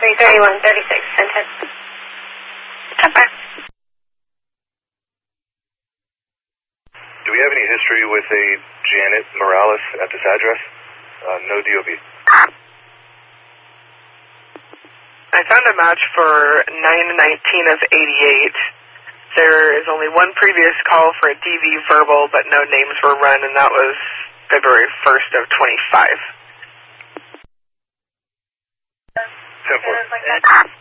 331-36, 10-10. Okay. Do we have any history with a Janet Morales at this address? No DOB. I found a match for 9/19 of 88. There is only one previous call for a DV verbal, but no names were run, and that was February 1st of 25. 10-4.